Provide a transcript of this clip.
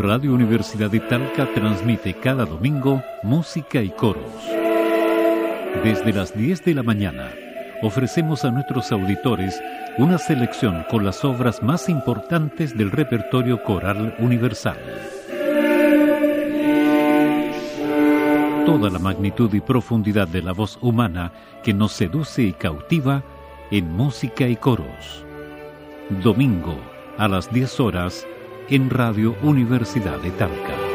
Radio Universidad de Talca transmite cada domingo música y coros. Desde las 10 de la mañana, ofrecemos a nuestros auditores una selección con las obras más importantes del repertorio coral universal. Toda la magnitud y profundidad de la voz humana que nos seduce y cautiva en música y coros. Domingo a las 10 horas en Radio Universidad de Talca.